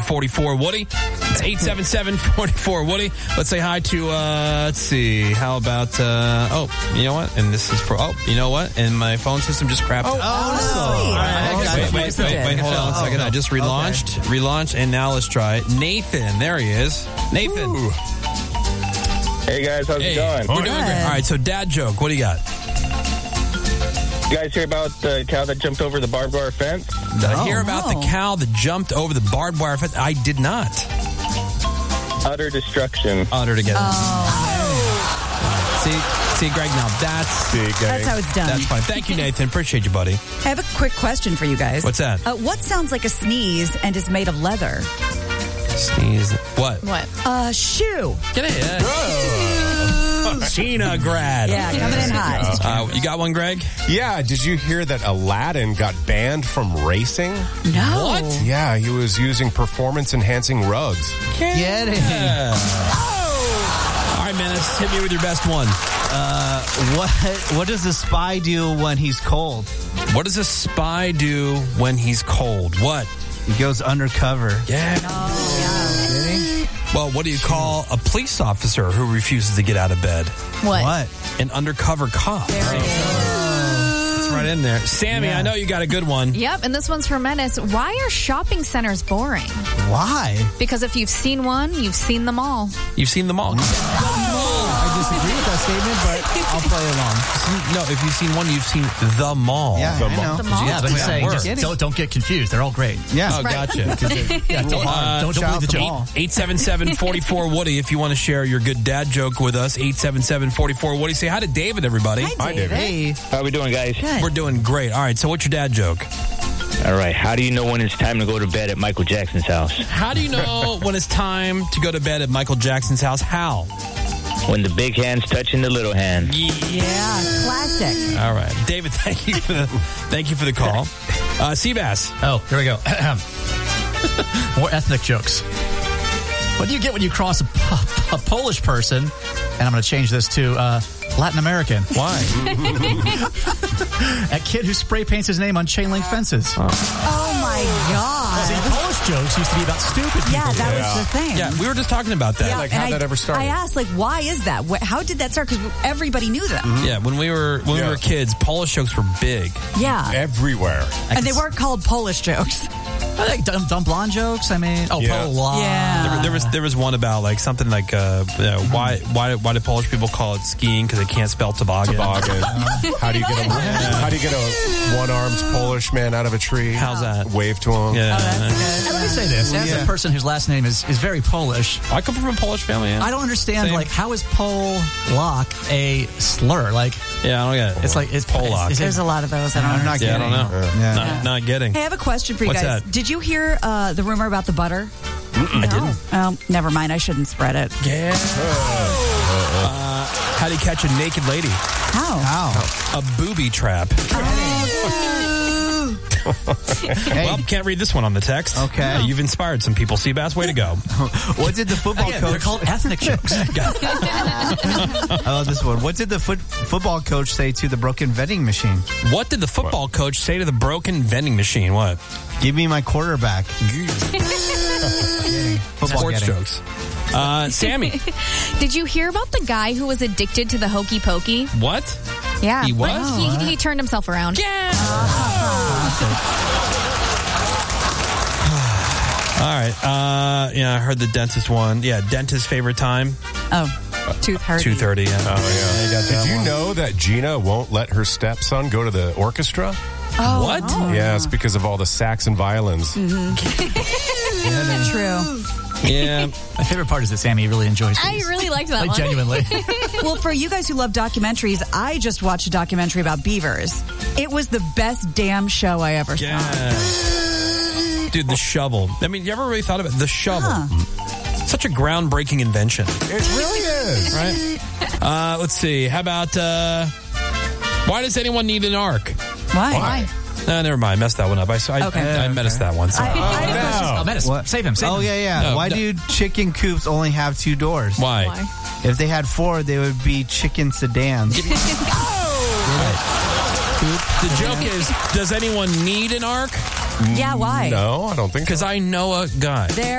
877-44-WOODY. It's 877-44-WOODY. Let's say hi to, let's see, how about, you know what? And this is for, you know what? And my phone system just crapped out. All right. Wait, hold on 1 second. I just relaunched, and now let's try Nathan. There he is. Nathan. Ooh. Hey, guys. How's it going? We're doing great. All right, so dad joke. What do you got? You guys hear about the cow that jumped over the barbed wire fence? Did I hear about the cow that jumped over the barbed wire fence? I did not. Utter destruction. Utter together. See, Greg, now that's how it's done. That's fine. Thank you, Nathan. Appreciate you, buddy. I have a quick question for you guys. What's that? What sounds like a sneeze and is made of leather? Sneeze. What? Shoe. Get it. Gina grad. Yeah, coming in hot. You got one, Greg? Yeah. Did you hear that Aladdin got banned from racing? No. What? Yeah, he was using performance-enhancing rugs. Get it. All right, Menace, hit me with your best one. What does a spy do when he's cold? What does a spy do when he's cold? What? He goes undercover. Yeah. Well, what do you call a police officer who refuses to get out of bed? What? An undercover cop. There it is. It's right in there. Sammy, I know you got a good one. Yep, and this one's for Menace. Why are shopping centers boring? Why? Because if you've seen one, you've seen them all. You've seen them all. I disagree with that statement, but I'll play along. No, if you've seen one, you've seen the mall. Yeah, I know. The mall? Yeah, but he's saying Work. just don't get confused. They're all great. Yeah. Oh, gotcha. Don't believe the joke. 877-44-WOODY if you want to share your good dad joke with us. 877-44-WOODY. Say hi to David, everybody. Hi, David. Hey. How we doing, guys? Good. We're doing great. All right, so what's your dad joke? All right. How do you know when it's time to go to bed at Michael Jackson's house? How do you know when it's time to go to bed at Michael Jackson's house? How? When the big hand's touching the little hand. Yeah, classic. All right. David, thank you for the call. Seabass. Oh, here we go. More ethnic jokes. What do you get when you cross a Polish person? And I'm going to change this to Latin American. Why? A kid who spray paints his name on chain link fences. Oh my God. See, Polish jokes used to be about stupid people. Yeah, that was the thing. Yeah, we were just talking about that. Like, how'd that ever start? I asked, why is that? How did that start? Because everybody knew them. Yeah, when we were kids, Polish jokes were big. Yeah. Everywhere. And they weren't called Polish jokes. I think dumb blonde jokes. I mean, Pola. Yeah. There was one about something like why do Polish people call it skiing because they can't spell toboggan? How do you get a one-armed Polish man out of a tree? How's that? Wave to him. Yeah. And let me say this: as a person whose last name is very Polish, I come from a Polish family. Yeah. I don't understand Same. how is Polak a slur? Yeah, I don't get it. It's like it's Polak. There's a lot of those. I don't I'm not understand. getting. I don't know. Yeah. Not getting. Hey, I have a question for you What's guys. that? Did you hear the rumor about the butter? I didn't. Never mind. I shouldn't spread it. Yeah. How do you catch a naked lady? How? A booby trap. Well, can't read this one on the text. Okay. You've inspired some people. Seabass, way to go. What did the football They're coach? called ethnic jokes. Oh, this one. What did the football coach say to the broken vending machine? What did the football coach say to the broken vending machine? What? Give me my quarterback. Sports jokes. Sammy. Did you hear about the guy who was addicted to the hokey pokey? What? Yeah. He was? But he turned himself around. Yeah. All right. I heard the dentist one. Yeah, dentist's favorite time. Oh, 2:30. 2:30. Yeah. Oh, yeah. You got that Did you one. know that Gina won't let her stepson go to the orchestra? Oh, What? Yeah, it's because of all the sax and violins. True. Yeah. My favorite part is that Sammy really enjoys I these. really liked that Like, one. genuinely. Well, for you guys who love documentaries, I just watched a documentary about beavers. It was the best damn show I ever saw. Yeah. Dude, the shovel. I mean, you ever really thought about the shovel? Such a groundbreaking invention. It really is. Right? Let's see. How about, why does anyone need an ark? Why? No, never mind. I messed that one up. I menaced that one. Sorry. Oh, Menace. What? Save him. Oh, yeah. No, Why no. do chicken coops only have 2 doors? Why? If they had 4, they would be chicken sedans. The joke is, does anyone need an ark? Yeah, why? No, I don't think so. Because I know a guy. There